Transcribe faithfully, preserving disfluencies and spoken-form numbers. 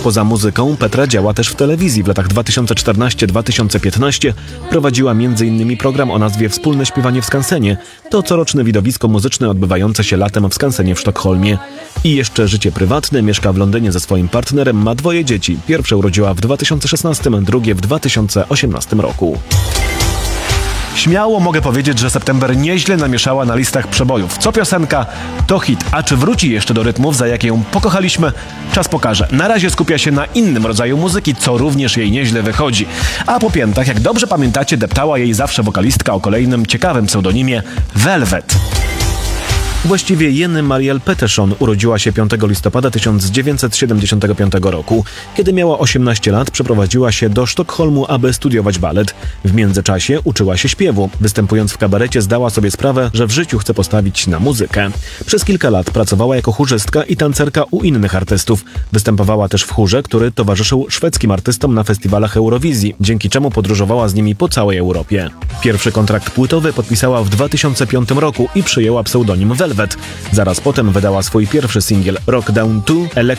Poza muzyką Petra działa też w telewizji. W latach dwa tysiące czternastym do dwa tysiące piętnastego prowadziła między innymi program o nazwie Wspólne śpiewanie w skansenie. To coroczne widowisko muzyczne odbywające się latem w skansenie w Sztokholmie. I jeszcze życie prywatne. Mieszka w Londynie ze swoim partnerem, ma dwoje dzieci. Pierwsze urodziła w dwa tysiące szesnastym, drugie w dwa tysiące osiemnastym roku. Śmiało mogę powiedzieć, że September nieźle namieszała na listach przebojów. Co piosenka, to hit. A czy wróci jeszcze do rytmów, za jakie ją pokochaliśmy? Czas pokaże. Na razie skupia się na innym rodzaju muzyki, co również jej nieźle wychodzi. A po piętach, jak dobrze pamiętacie, deptała jej zawsze wokalistka o kolejnym ciekawym pseudonimie Velvet. Właściwie Jenny Marielle Pettersson urodziła się piątego listopada tysiąc dziewięćset siedemdziesiątego piątego roku. Kiedy miała osiemnaście lat, przeprowadziła się do Sztokholmu, aby studiować balet. W międzyczasie uczyła się śpiewu. Występując w kabarecie, zdała sobie sprawę, że w życiu chce postawić na muzykę. Przez kilka lat pracowała jako chórzystka i tancerka u innych artystów. Występowała też w chórze, który towarzyszył szwedzkim artystom na festiwalach Eurowizji, dzięki czemu podróżowała z nimi po całej Europie. Pierwszy kontrakt płytowy podpisała w dwa tysiące piątym roku i przyjęła pseudonim Velvet. Zaraz potem wydała swój pierwszy singiel Rock Down to